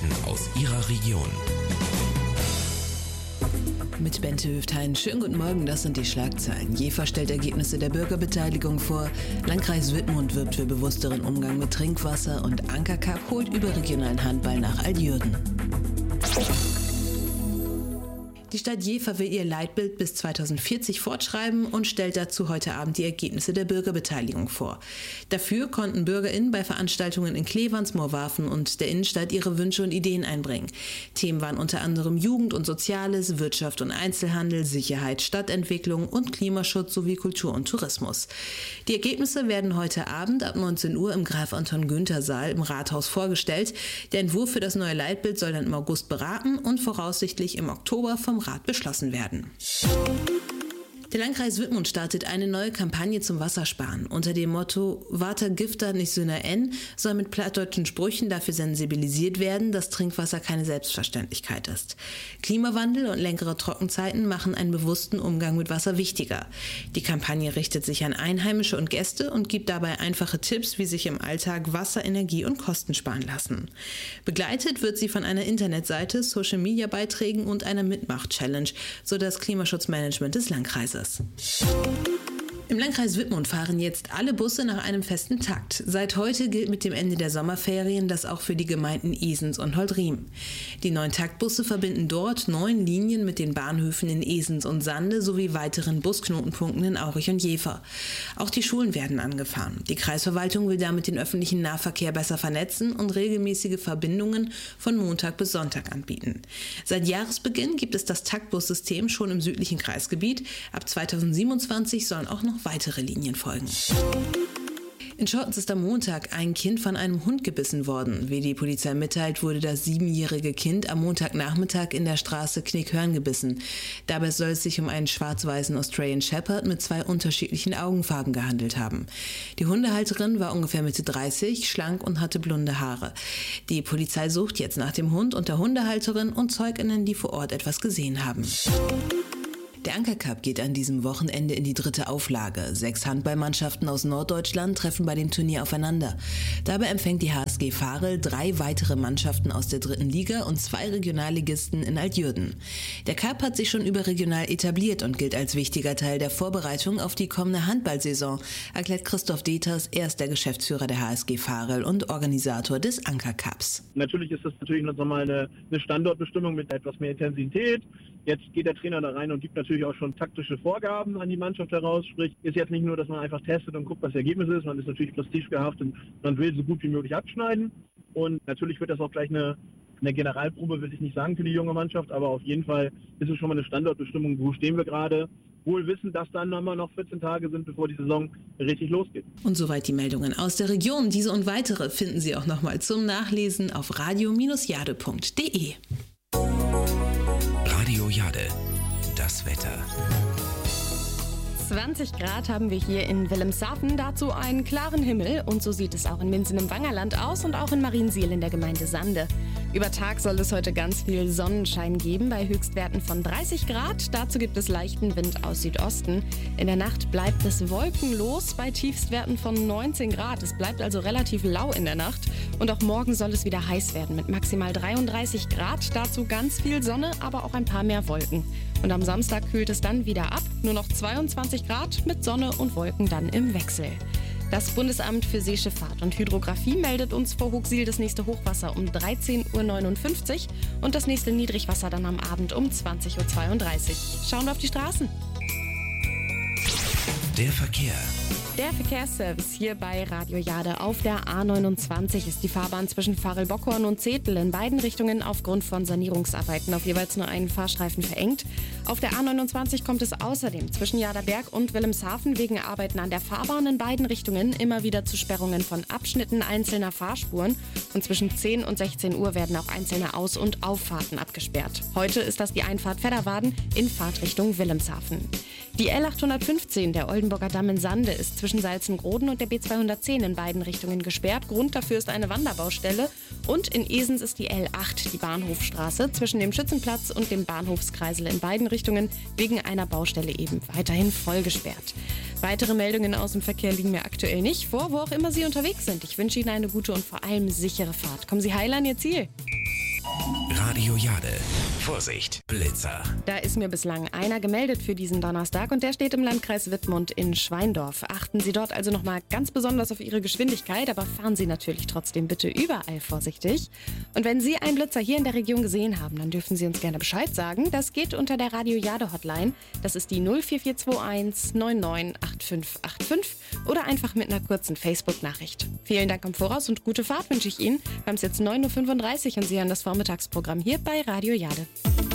Nachrichten aus Ihrer Region. Mit Bente Höftein. Schönen guten Morgen, das sind die Schlagzeilen. Jever stellt Ergebnisse der Bürgerbeteiligung vor. Landkreis Wittmund wirbt für bewussteren Umgang mit Trinkwasser und Anker Cup holt überregionalen Handball nach Altjürgen. Die Stadt Jever will ihr Leitbild bis 2040 fortschreiben und stellt dazu heute Abend die Ergebnisse der Bürgerbeteiligung vor. Dafür konnten BürgerInnen bei Veranstaltungen in Cleverns, Moorwafen und der Innenstadt ihre Wünsche und Ideen einbringen. Themen waren unter anderem Jugend und Soziales, Wirtschaft und Einzelhandel, Sicherheit, Stadtentwicklung und Klimaschutz sowie Kultur und Tourismus. Die Ergebnisse werden heute Abend ab 19 Uhr im Graf-Anton-Günther-Saal im Rathaus vorgestellt. Der Entwurf für das neue Leitbild soll dann im August beraten und voraussichtlich im Oktober vom Rat beschlossen werden. Der Landkreis Wittmund startet eine neue Kampagne zum Wassersparen. Unter dem Motto "Water Gifter nicht Sünder N" soll mit plattdeutschen Sprüchen dafür sensibilisiert werden, dass Trinkwasser keine Selbstverständlichkeit ist. Klimawandel und längere Trockenzeiten machen einen bewussten Umgang mit Wasser wichtiger. Die Kampagne richtet sich an Einheimische und Gäste und gibt dabei einfache Tipps, wie sich im Alltag Wasser, Energie und Kosten sparen lassen. Begleitet wird sie von einer Internetseite, Social-Media-Beiträgen und einer Mitmach-Challenge, so das Klimaschutzmanagement des Landkreises. Im Landkreis Wittmund fahren jetzt alle Busse nach einem festen Takt. Seit heute gilt mit dem Ende der Sommerferien das auch für die Gemeinden Esens und Holdriem. Die 9 Taktbusse verbinden dort 9 Linien mit den Bahnhöfen in Esens und Sande sowie weiteren Busknotenpunkten in Aurich und Jever. Auch die Schulen werden angefahren. Die Kreisverwaltung will damit den öffentlichen Nahverkehr besser vernetzen und regelmäßige Verbindungen von Montag bis Sonntag anbieten. Seit Jahresbeginn gibt es das Taktbussystem schon im südlichen Kreisgebiet. Ab 2027 sollen auch noch weitere Linien folgen. In Schottens ist am Montag ein Kind von einem Hund gebissen worden. Wie die Polizei mitteilt, wurde das 7-jährige Kind am Montagnachmittag in der Straße Knickhörn gebissen. Dabei soll es sich um einen schwarz-weißen Australian Shepherd mit 2 unterschiedlichen Augenfarben gehandelt haben. Die Hundehalterin war ungefähr Mitte 30, schlank und hatte blonde Haare. Die Polizei sucht jetzt nach dem Hund und der Hundehalterin und ZeugInnen, die vor Ort etwas gesehen haben. Der Anker Cup geht an diesem Wochenende in die 3. Auflage. 6 Handballmannschaften aus Norddeutschland treffen bei dem Turnier aufeinander. Dabei empfängt die HSG Varel 3 weitere Mannschaften aus der 3. Liga und 2 Regionalligisten in Altjürgen. Der Cup hat sich schon überregional etabliert und gilt als wichtiger Teil der Vorbereitung auf die kommende Handballsaison, erklärt Christoph Deters, er ist der Geschäftsführer der HSG Varel und Organisator des Anker Cups. Natürlich ist das natürlich noch mal eine Standortbestimmung mit etwas mehr Intensität. Jetzt geht der Trainer da rein und gibt natürlich auch schon taktische Vorgaben an die Mannschaft heraus. Sprich, ist jetzt nicht nur, dass man einfach testet und guckt, was das Ergebnis ist. Man ist natürlich prestigehaftet und man will so gut wie möglich abschneiden. Und natürlich wird das auch gleich eine Generalprobe, will ich nicht sagen, für die junge Mannschaft. Aber auf jeden Fall ist es schon mal eine Standortbestimmung. Wo stehen wir gerade? Wohl wissen, dass dann immer noch 14 Tage sind, bevor die Saison richtig losgeht. Und soweit die Meldungen aus der Region. Diese und weitere finden Sie auch nochmal zum Nachlesen auf radio-jade.de. Radio Jade, das Wetter. 20 Grad haben wir hier in Wilhelmshaven, dazu einen klaren Himmel und so sieht es auch in Minsen im Wangerland aus und auch in Mariensiel in der Gemeinde Sande. Über Tag soll es heute ganz viel Sonnenschein geben bei Höchstwerten von 30 Grad. Dazu gibt es leichten Wind aus Südosten. In der Nacht bleibt es wolkenlos bei Tiefstwerten von 19 Grad. Es bleibt also relativ lau in der Nacht. Und auch morgen soll es wieder heiß werden mit maximal 33 Grad. Dazu ganz viel Sonne, aber auch ein paar mehr Wolken. Und am Samstag kühlt es dann wieder ab. Nur noch 22 Grad mit Sonne und Wolken dann im Wechsel. Das Bundesamt für Seeschifffahrt und Hydrographie meldet uns vor Hooghsiel das nächste Hochwasser um 13:59 Uhr und das nächste Niedrigwasser dann am Abend um 20:32 Uhr. Schauen wir auf die Straßen. Der Verkehr. Der Verkehrsservice hier bei Radio Jade. Auf der A29 ist die Fahrbahn zwischen Varel-Bockhorn und Zetel in beiden Richtungen aufgrund von Sanierungsarbeiten auf jeweils nur einen Fahrstreifen verengt. Auf der A29 kommt es außerdem zwischen Jaderberg und Wilhelmshaven wegen Arbeiten an der Fahrbahn in beiden Richtungen immer wieder zu Sperrungen von Abschnitten einzelner Fahrspuren. Und zwischen 10 und 16 Uhr werden auch einzelne Aus- und Auffahrten abgesperrt. Heute ist das die Einfahrt Vedderwaden in Fahrtrichtung Wilhelmshaven. Die L815, der Oldenburger Damm in Sande, ist zwischen Salzengroden und der B210 in beiden Richtungen gesperrt. Grund dafür ist eine Wanderbaustelle. Und in Esens ist die L8, die Bahnhofstraße, zwischen dem Schützenplatz und dem Bahnhofskreisel in beiden Richtungen wegen einer Baustelle eben weiterhin voll gesperrt. Weitere Meldungen aus dem Verkehr liegen mir aktuell nicht vor, wo auch immer Sie unterwegs sind. Ich wünsche Ihnen eine gute und vor allem sichere Fahrt. Kommen Sie heil an Ihr Ziel. Radio Jade. Vorsicht, Blitzer. Da ist mir bislang einer gemeldet für diesen Donnerstag und der steht im Landkreis Wittmund in Schweindorf. Achten Sie dort also nochmal ganz besonders auf Ihre Geschwindigkeit, aber fahren Sie natürlich trotzdem bitte überall vorsichtig. Und wenn Sie einen Blitzer hier in der Region gesehen haben, dann dürfen Sie uns gerne Bescheid sagen. Das geht unter der Radio Jade Hotline. Das ist die 04421 998585 oder einfach mit einer kurzen Facebook-Nachricht. Vielen Dank im Voraus und gute Fahrt wünsche ich Ihnen. Wir haben es jetzt 9.35 Uhr und Sie hören das Vormittagsprogramm hier bei Radio Jade.